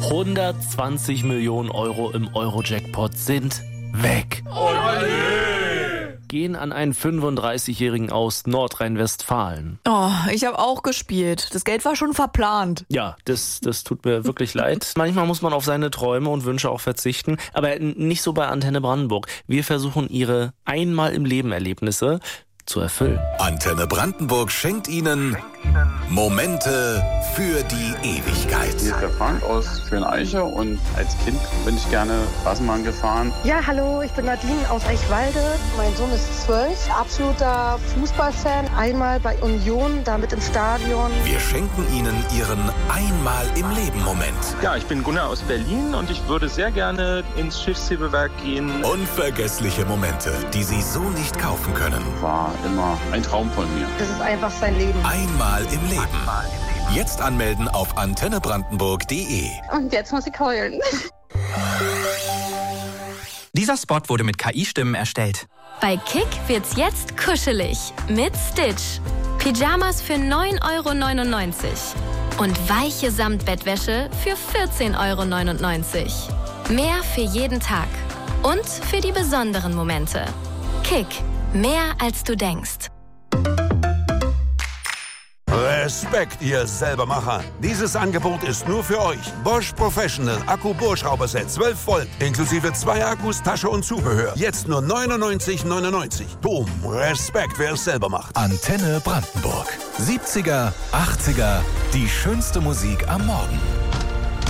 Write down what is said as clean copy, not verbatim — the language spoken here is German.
120 Millionen Euro im Euro-Jackpot sind weg. Gehen an einen 35-Jährigen aus Nordrhein-Westfalen. Oh, ich habe auch gespielt. Das Geld war schon verplant. Ja, das tut mir wirklich leid. Manchmal muss man auf seine Träume und Wünsche auch verzichten, aber nicht so bei Antenne Brandenburg. Wir versuchen, Ihre Einmal-im-Leben-Erlebnisse zu erfüllen. Antenne Brandenburg schenkt Ihnen Momente für die Ewigkeit. Hier ist der Frank aus Schöneiche und als Kind bin ich gerne Straßenbahn gefahren. Ja, hallo, ich bin Nadine aus Eichwalde. Mein Sohn ist 12, absoluter Fußballfan. Einmal bei Union, damit im Stadion. Wir schenken Ihnen Ihren Einmal-im-Leben-Moment. Ja, ich bin Gunnar aus Berlin und ich würde sehr gerne ins Schiffshebewerk gehen. Unvergessliche Momente, die Sie so nicht kaufen können. War immer ein Traum von mir. Das ist einfach sein Leben. Einmal im Leben. Jetzt anmelden auf antennebrandenburg.de. Und jetzt muss ich heulen. Dieser Spot wurde mit KI-Stimmen erstellt. Bei Kick wird's jetzt kuschelig mit Stitch. Pyjamas für 9,99 € und weiche Samtbettwäsche für 14,99 €. Mehr für jeden Tag und für die besonderen Momente. Kick, mehr als du denkst. Respekt, ihr Selbermacher. Dieses Angebot ist nur für euch. Bosch Professional Akku-Bohrschrauberset 12 Volt. Inklusive 2 Akkus, Tasche und Zubehör. Jetzt nur 99,99 €. Boom. Respekt, wer es selber macht. Antenne Brandenburg. 70er, 80er, die schönste Musik am Morgen.